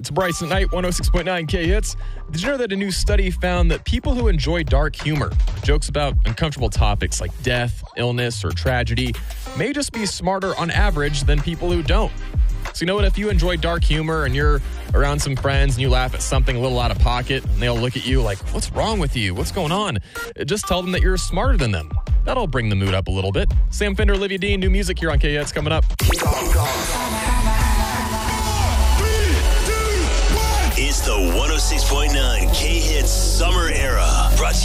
It's Bryson Knight, 106.9 K-Hits. Did you know that a new study found that people who enjoy dark humor, jokes about uncomfortable topics like death, illness, or tragedy, may just be smarter on average than people who don't? So you know what? If you enjoy dark humor and you're around some friends and you laugh at something a little out of pocket and they'll look at you like, what's wrong with you? What's going on? Just tell them that you're smarter than them. That'll bring the mood up a little bit. Sam Fender, Olivia Dean, new music here on K-Hits coming up. It's the 106.9 K-Hits Summer Era. Brought to you